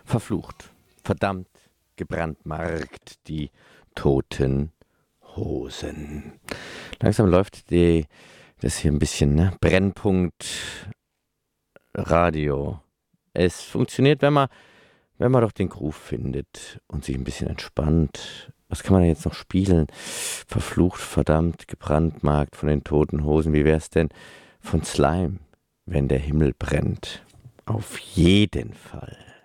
Verflucht, verdammt, gebrandmarkt, die toten Hosen. Langsam läuft das hier ein bisschen, ne? Brennpunkt Radio. Es funktioniert, wenn man doch den Groove findet und sich ein bisschen entspannt. Was kann man da jetzt noch spielen? Verflucht, verdammt, gebrandmarkt von den toten Hosen. Wie wär's denn von Slime, wenn der Himmel brennt? Auf jeden Fall.